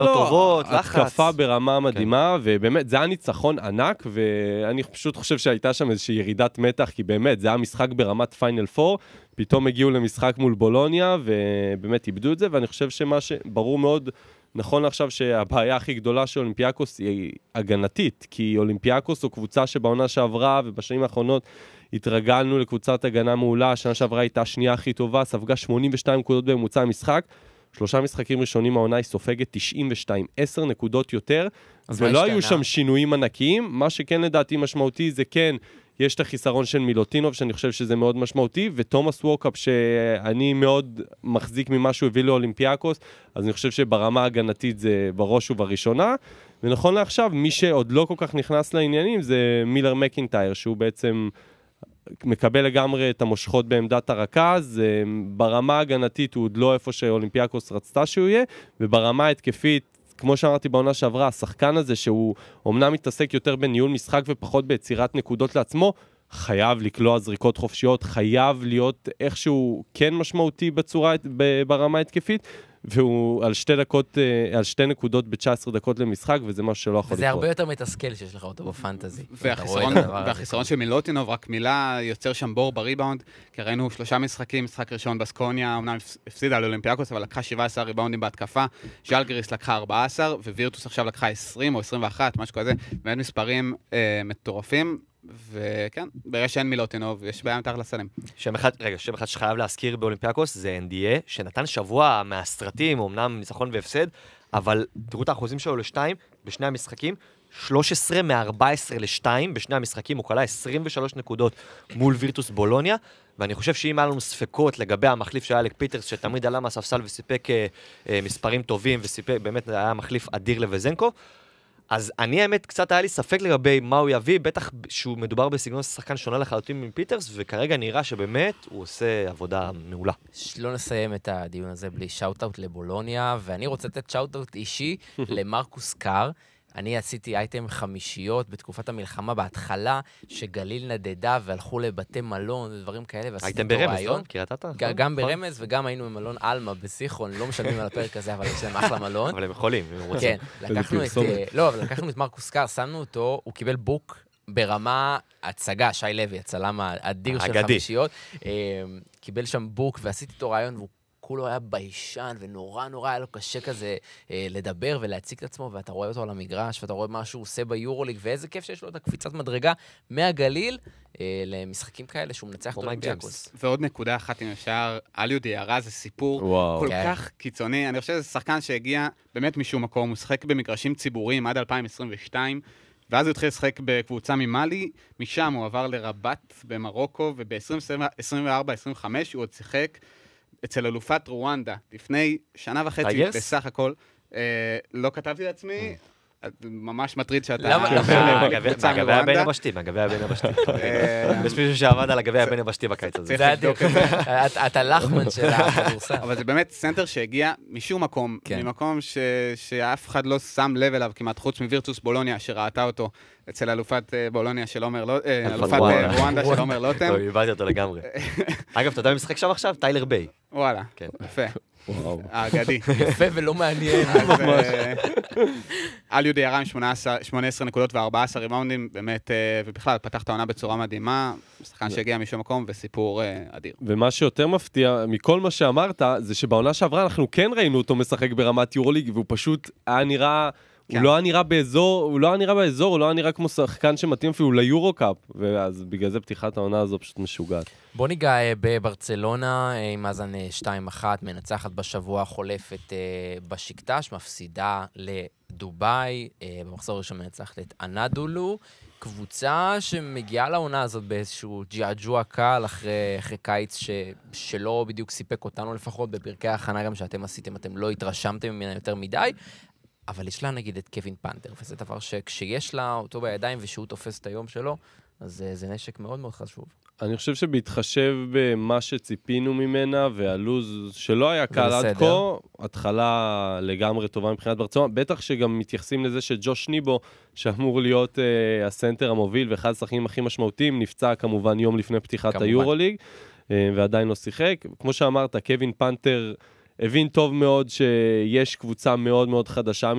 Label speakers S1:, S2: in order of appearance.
S1: טובות, לחץ.
S2: התקפה ברמה מדהימה, ובאמת, זה היה ניצחון ענק, ואני פשוט חושב שהייתה שם איזושהי ירידת מתח, כי באמת, זה היה משחק ברמת פיינל 4, פתאום הגיעו למשחק מול בולוניה, ובאמת איבדו את זה, ואני חושב שמה שברור מאוד, נכון עכשיו שהבעיה הכי גדולה של אולימפיאקוס היא הגנתית, כי אולימפיאקוס הוא קבוצה שבעונה שעברה, ובשנים האחרונות התרגלנו לקבוצת הגנה מעולה, השנה שעברה הייתה השנייה הכי טובה, ספגה 82 נקודות בממוצע המשחק, 3 משחקים ראשונים העונה היא סופגת 92, 10 נקודות יותר, ולא היו שם שינויים ענקיים, מה שכן לדעתי משמעותי זה כן, יש את החיסרון של מילוטינוב, שאני חושב שזה מאוד משמעותי, ותומאס ווקאפ, שאני מאוד מחזיק ממה שהוא הביא לאולימפיאקוס, אז אני חושב שברמה הגנתית זה בראש ובראשונה, ונכון לעכשיו, מי שעוד לא כל כך נכנס לעניינים, זה מילר מקינטייר, שהוא בעצם מקבל לגמרי את המושכות בעמדת הרכז, ברמה הגנתית הוא עוד לא איפה שאולימפיאקוס רצתה שהוא יהיה, וברמה התקפית, כמו שאמרתי בעונה שעברה, השחקן הזה שהוא אומנם מתעסק יותר בניהול משחק ופחות ביצירת נקודות לעצמו, חייב לקלוע זריקות חופשיות, חייב להיות איכשהו כן משמעותי ברמה התקפית, והוא על 2 נקודות ב-19 דקות למשחק, וזה משהו שלא יכול לקרות.
S3: וזה הרבה יותר מתסכל שיש לך אותו בפנטזי.
S4: והחיסרון של מילוטינוב, רק מילה, יוצר שם בור בריבאונד, כי ראינו 3 משחקים, משחק ראשון בסקוניה, אמנם הפסידה על אולימפיאקוס, אבל לקחה 17 ריבאונדים בהתקפה, ז'לגיריס לקחה 14, ווירטוס עכשיו לקחה 20 או 21, משהו כזה, באמת מספרים מטורפים, וכן, ברגע שאין מילוטינוב, יש בעיה מתחת לסלים.
S1: שם אחד שחייב להזכיר באולימפיאקוס זה NDA, שנתן שבוע מהסרטים, אמנם ניצחון והפסד, אבל תראו את האחוזים שלו לשתיים, בשני המשחקים, 13 מ-14 ל-2, בשני המשחקים הוא קלה 23 נקודות מול וירטוס בולוניה, ואני חושב שאם היה לנו ספקות לגבי המחליף של אלק פיטרס, שתמיד עלה מהספסל וסיפק מספרים טובים, וסיפק, באמת היה מחליף אדיר לווזנקו, אז אני האמת קצת היה לי ספק לגבי מה הוא יביא, בטח שהוא מדובר בסגנון שחקן שונה לחלוטין מפיטרס, וכרגע נראה שבאמת הוא עושה עבודה מעולה.
S3: לא נסיים את הדיון הזה בלי שאוט-אוט לבולוניה, ואני רוצה לתת שאוט-אוט אישי למרקוס קאר. אני עשיתי אייטם 5 בתקופת המלחמה בהתחלה, שגליל נדדה והלכו לבתי מלון ודברים כאלה.
S1: הייתם ברמז, לא? קריית אתא?
S3: גם ברמז וגם היינו במלון אלמה בסיכון, לא משלמים על הפרק הזה, אבל יש להם אחלה מלון.
S1: אבל הם יכולים, אם הם רוצים.
S3: כן, לקחנו את מרקוס קאר, שמנו אותו, הוא קיבל בוק ברמה הצגה, שי לוי, הצלם האדיר של 5, קיבל שם בוק ועשיתי איתו רעיון והוא כולו היה ביישן, ונורא היה לו קשה כזה לדבר ולהציג את עצמו, ואתה רואה אותו על המגרש, ואתה רואה מה שהוא עושה ביורוליג, ואיזה כיף שיש לו את הקפיצת מדרגה מהגליל למשחקים כאלה שהוא מנצח את אולימפיאקוס.
S4: ועוד נקודה אחת, אם אפשר, אליו דיארה זה סיפור כל כך קיצוני. אני חושב שזה שחקן שהגיע באמת משום מקום, הוא שחק במגרשים ציבוריים עד 2022, ואז הוא התחיל לשחק בקבוצה ממאלי, משם הוא עבר לרבת במרוקו, וב-2024-2025 הוא עוד שיחק אצל אלופת רואנדה, לפני 1.5 שנה בסך הכל, לא כתבתי לעצמי, ממש מטריד שאתה...
S1: מהגבי הבן הבשתי. יש מישהו שעבד על הגבי הבן הבשתי בקיץ הזה.
S3: זה אתה לחמן של הכדורסל.
S4: אבל זה באמת סנטר שהגיע משום מקום, ממקום שאף אחד לא שם לב אליו כמעט, חוץ מווירטוס בולוניה, שראתה אותו אצל אלופת בולוניה של עומר לוטם, אלופת רואנדה של עומר לוטם.
S1: לא, הבאתי אותו לגמרי. אגב, אתה יודע משחק שם עכשיו? טיילר ביי.
S4: וואלה, יפה. האגדי.
S3: יפה ולא מעניין.
S4: אליו דיארה עם 18 נקודות ו14 ריבאונדים, באמת, ובכלל פתח את העונה בצורה מדהימה, שחקן שהגיע משום מקום וסיפור אדיר.
S2: ומה שיותר מפתיע מכל מה שאמרת, זה שבעונה שעברה אנחנו כן ראינו אותו משחק ברמת יורוליג, והוא פשוט היה נראה... הוא לא היה נראה באזור, הוא לא היה נראה כמו שחקן שמתאים אפילו ליורו-קאפ, ואז בגלל זה פתיחת העונה הזו פשוט משוגעת.
S3: בוא ניגע בברצלונה, עם מאזן 2-1, מנצחת בשבוע החולפת בשקטש, מפסידה לדובאי, במחזור ראשון מנצחת את אנדולו, קבוצה שמגיעה לעונה הזאת באיזשהו ג'עג'וע קל, אחרי קיץ שלא בדיוק סיפק אותנו לפחות, בפרקי ההכנה גם שאתם עשיתם, אתם לא התרשמתם ממנה יותר מדי, אבל יש לה נגיד את קווין פנתר, וזה דבר שכשיש לה אותו בידיים ושהוא תופס את היום שלו, אז זה נשק מאוד מאוד חשוב.
S2: אני חושב שבהתחשב במה שציפינו ממנה, והלוז שלא היה קל עד כה, התחלה לגמרי טובה מבחינת ברצלונה, בטח שגם מתייחסים לזה שג'וש ניבו, שאמור להיות הסנטר המוביל, ואחד השחקנים הכי משמעותיים, נפצע כמובן יום לפני פתיחת היורוליג, ועדיין לא שיחק. כמו שאמרת, קווין פנתר הבין טוב מאוד שיש קבוצה מאוד מאוד חדשה